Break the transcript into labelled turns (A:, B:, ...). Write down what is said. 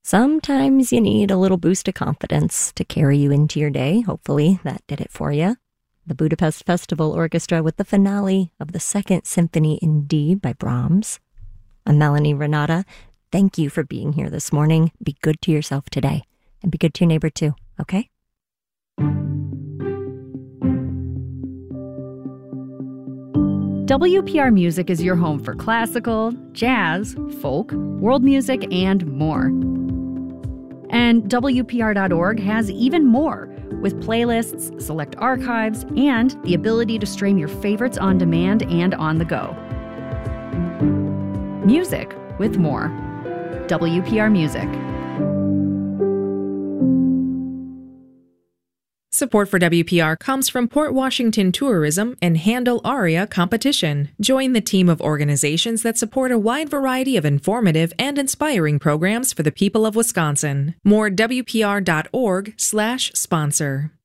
A: Sometimes you need a little boost of confidence to carry you into your day. Hopefully that did it for you. The Budapest Festival Orchestra with the finale of the Second Symphony in D by Brahms. I'm Melanie Renata. Thank you for being here this morning. Be good to yourself today, and be good to your neighbor too, okay?
B: WPR Music is your home for classical, jazz, folk, world music, and more. And WPR.org has even more, with playlists, select archives, and the ability to stream your favorites on demand and on the go. Music with more. WPR Music.
C: Support for WPR comes from Port Washington Tourism and Handel Aria Competition. Join the team of organizations that support a wide variety of informative and inspiring programs for the people of Wisconsin. More WPR.org/sponsor.